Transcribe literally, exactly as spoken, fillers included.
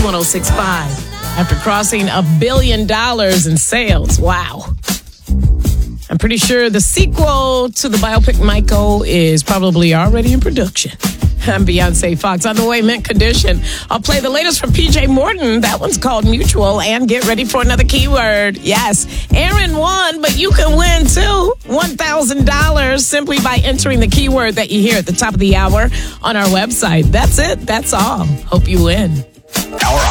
one oh six point five. After crossing a billion dollars in sales. Wow. I'm pretty sure the sequel to the biopic Michael is probably already in production. I'm Beyonce Fox. On the way, mint condition. I'll play the latest from P J Morton. That one's called Mutual. And get ready for another keyword. Yes, Aaron won, but you can win too. one thousand dollars simply by entering the keyword that you hear at the top of the hour on our website. That's it. That's all. Hope you win. Our